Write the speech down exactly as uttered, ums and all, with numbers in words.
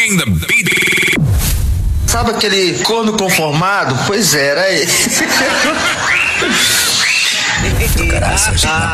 Bring the beat. Sabe aquele corno conformado? Pois era. Tu graças.